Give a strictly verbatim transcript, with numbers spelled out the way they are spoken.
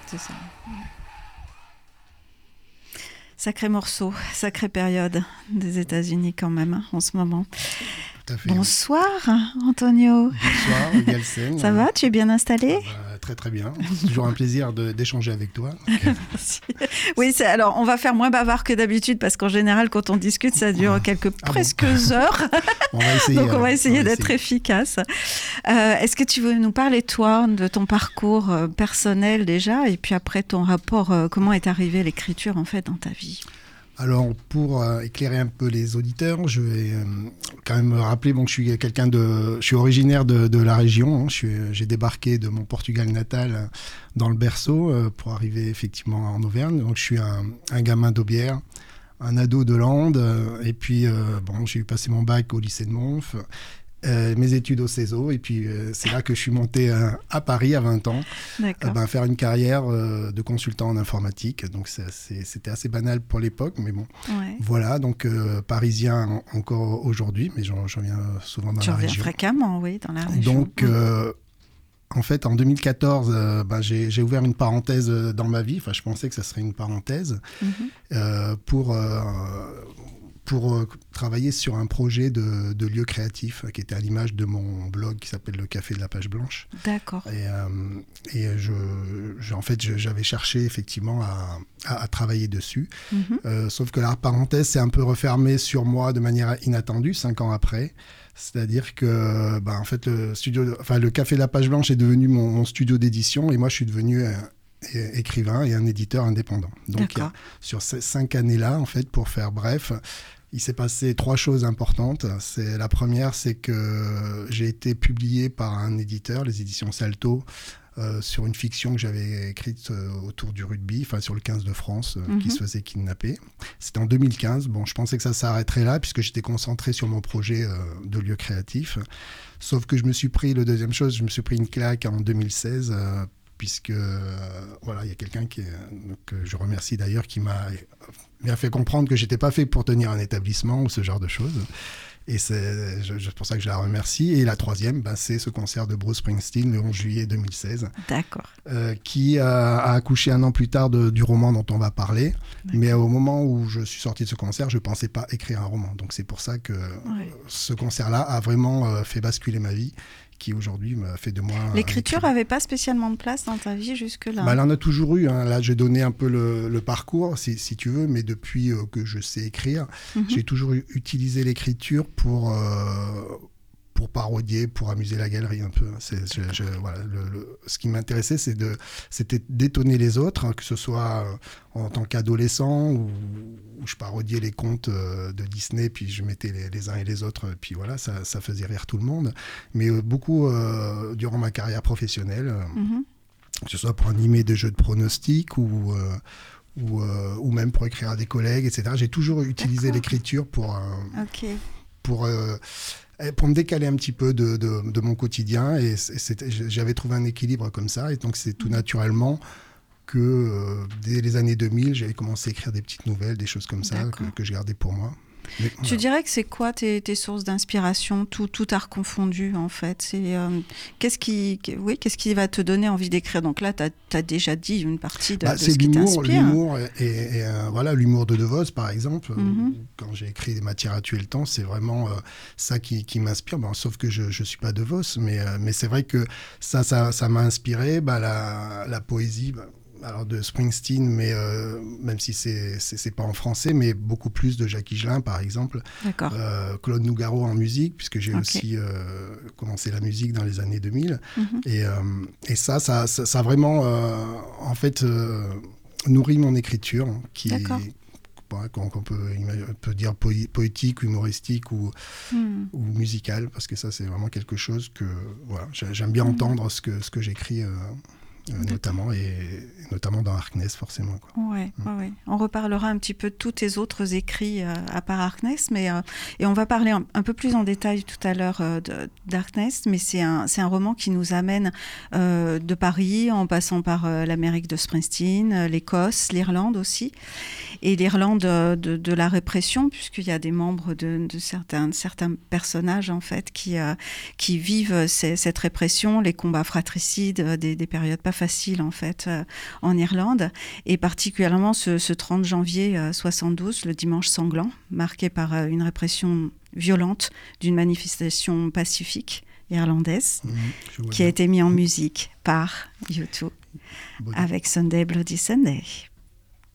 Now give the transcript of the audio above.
c'est ça. Sacré morceau, sacrée période des États-Unis quand même, hein, en ce moment. Tout à fait. Bonsoir, Antonio. Bonsoir, Galsen. Ça va, tu es bien installé ? Ah bah, Très très bien. C'est toujours un plaisir de, d'échanger avec toi. Merci. Oui, c'est, alors on va faire moins bavard que d'habitude parce qu'en général, quand on discute, ça dure quelques Ah presque bon heures. On va essayer. Donc on va essayer on va d'être essayer. efficace. Euh, est-ce que tu veux nous parler, toi, de ton parcours euh, personnel déjà, et puis après ton rapport, euh, comment est arrivée l'écriture en fait dans ta vie ? Alors, pour euh, éclairer un peu les auditeurs, je vais euh, quand même me rappeler bon, que je suis quelqu'un de, je suis originaire de, de la région. Hein, je suis, j'ai débarqué de mon Portugal natal euh, dans le berceau euh, pour arriver effectivement en Auvergne. Donc, je suis un, un gamin d'Aubière, un ado de Landes. Euh, et puis, euh, bon, j'ai eu passé mon bac au lycée de Monf. Euh, mes études au CESO, et puis euh, c'est là que je suis monté euh, à Paris à vingt ans, euh, ben, faire une carrière euh, de consultant en informatique. Donc c'est assez, c'était assez banal pour l'époque, mais bon, ouais. Voilà, donc euh, parisien en, encore aujourd'hui, mais j'en, j'en viens souvent dans tu la région. Tu reviens fréquemment, oui, dans la région. Donc, euh, en fait, en deux mille quatorze, euh, ben, j'ai, j'ai ouvert une parenthèse dans ma vie, enfin je pensais que ça serait une parenthèse, mm-hmm. euh, pour... Euh, pour euh, travailler sur un projet de, de lieu créatif euh, qui était à l'image de mon blog qui s'appelle Le Café de la Page Blanche. D'accord. Et, euh, et je, je, en fait, je, j'avais cherché effectivement à, à, à travailler dessus. Mm-hmm. Euh, sauf que la parenthèse s'est un peu refermée sur moi de manière inattendue, cinq ans après. C'est-à-dire que bah, en fait, le, studio, enfin, le Café de la Page Blanche est devenu mon, mon studio d'édition et moi, je suis devenu... Euh, écrivain et un éditeur indépendant. Donc, il y a, sur ces cinq années-là, en fait, pour faire bref, il s'est passé trois choses importantes. C'est, la première, c'est que j'ai été publié par un éditeur, les éditions Salto, euh, sur une fiction que j'avais écrite euh, autour du rugby, enfin sur le quinze de France, euh, mm-hmm. qui se faisait kidnapper. C'était en deux mille quinze. Bon, je pensais que ça s'arrêterait là, puisque j'étais concentré sur mon projet euh, de lieu créatif. Sauf que je me suis pris, la deuxième chose, je me suis pris une claque en deux mille seize, euh, puisque euh, voilà, il y a quelqu'un qui, que je remercie d'ailleurs, qui m'a bien fait comprendre que j'étais pas fait pour tenir un établissement ou ce genre de choses. Et c'est, je, c'est pour ça que je la remercie. Et la troisième, ben, c'est ce concert de Bruce Springsteen le onze juillet deux mille seize. D'accord. Euh, qui a, a accouché un an plus tard de, du roman dont on va parler. D'accord. Mais au moment où je suis sorti de ce concert, je pensais pas écrire un roman. Donc c'est pour ça que ouais. ce concert-là a vraiment euh, fait basculer ma vie, qui aujourd'hui m'a fait de moi... L'écriture n'avait pas spécialement de place dans ta vie jusque-là. Bah, elle en a toujours eu. Hein. Là, j'ai donné un peu le, le parcours, si, si tu veux, mais depuis euh, que je sais écrire, mm-hmm. j'ai toujours utilisé l'écriture pour, euh, pour parodier, pour amuser la galerie un peu. C'est, je, je, voilà, le, le, ce qui m'intéressait, c'est de, c'était d'étonner les autres, hein, que ce soit en tant qu'adolescent ou... où je parodiais les contes euh, de Disney, puis je mettais les, les uns et les autres, puis voilà, ça, ça faisait rire tout le monde. Mais euh, beaucoup, euh, durant ma carrière professionnelle, euh, mm-hmm. que ce soit pour animer des jeux de pronostics ou, euh, ou, euh, ou même pour écrire à des collègues, et cetera, j'ai toujours utilisé D'accord. l'écriture pour... Euh, okay. pour euh, pour me décaler un petit peu de, de, de mon quotidien, et c'était, j'avais trouvé un équilibre comme ça, et donc c'est tout naturellement que euh, dès les années deux mille, j'avais commencé à écrire des petites nouvelles, des choses comme ça, que, que je gardais pour moi. Mais, tu voilà. dirais que c'est quoi tes, tes sources d'inspiration, tout, tout art confondu en fait, c'est, euh, qu'est-ce, qui, oui, qu'est-ce qui va te donner envie d'écrire ? Donc là, tu as déjà dit une partie de, bah, de ce qui t'inspire. L'humour, et, et, et euh, voilà, l'humour de De Vos par exemple, mm-hmm. quand j'ai écrit des matières à tuer le temps, c'est vraiment euh, ça qui, qui m'inspire, bon, sauf que je ne suis pas De Vos, mais, euh, mais c'est vrai que ça, ça, ça m'a inspiré, bah, la, la poésie... Bah, alors de Springsteen, mais euh, même si c'est, c'est, c'est pas en français, mais beaucoup plus de Jacques Higelin, par exemple. D'accord. Euh, Claude Nougaro en musique, puisque j'ai okay. aussi euh, commencé la musique dans les années deux mille. Mm-hmm. Et, euh, et ça, ça, ça, ça a vraiment, euh, en fait, euh, nourri mon écriture, qui D'accord. Bon, qu'on, qu'on peut, on peut dire poé- poétique, humoristique ou, mm. ou musicale, parce que ça, c'est vraiment quelque chose que voilà, j'aime bien mm. entendre ce que, ce que j'écris. Euh, Euh, notamment, et, et notamment dans Harkness, forcément. Quoi. Ouais, mmh. ouais, ouais. On reparlera un petit peu de tous tes autres écrits euh, à part Harkness, mais, euh, et on va parler un, un peu plus en détail tout à l'heure euh, de, d'Harkness, mais c'est un, c'est un roman qui nous amène euh, de Paris, en passant par euh, l'Amérique de Springsteen, euh, l'Écosse, l'Irlande aussi, et l'Irlande euh, de, de la répression, puisqu'il y a des membres de, de, certains, de certains personnages, en fait, qui, euh, qui vivent ces, cette répression, les combats fratricides, des, des périodes pas facile en fait euh, en Irlande, et particulièrement ce, ce trente janvier euh, soixante-douze, le dimanche sanglant, marqué par euh, une répression violente d'une manifestation pacifique irlandaise, mmh, qui a été mis en musique par U deux avec Sunday Bloody Sunday.